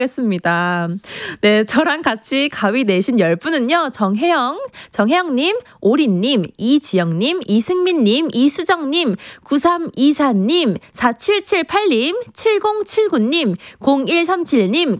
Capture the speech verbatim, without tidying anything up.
겠습니다. 네, 저랑 같이 가위 내신 열 분은요. 정혜영, 정혜영님, 오리님, 이지영님, 이승민님, 이수정님, 구삼이사님, 사칠칠팔님, 칠공칠구님, 공일삼칠님,